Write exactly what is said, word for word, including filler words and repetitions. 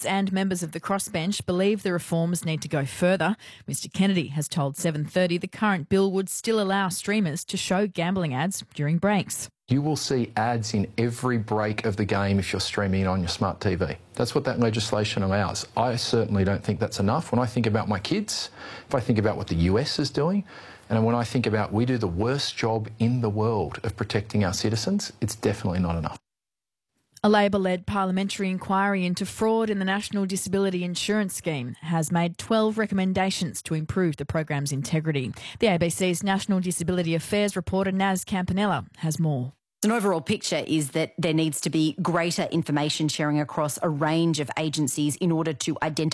Advocates and members of the crossbench believe the reforms need to go further. Mr Kennedy has told seven thirty the current bill would still allow streamers to show gambling ads during breaks. You will see ads in every break of the game if you're streaming it on your smart T V. That's what that legislation allows. I certainly don't think that's enough. When I think about my kids, if I think about what the U S is doing, and when I think about we do the worst job in the world of protecting our citizens, it's definitely not enough. A Labor-led parliamentary inquiry into fraud in the National Disability Insurance Scheme has made twelve recommendations to improve the program's integrity. The A B C's National Disability Affairs reporter Naz Campanella has more. An overall picture is that there needs to be greater information sharing across a range of agencies in order to identify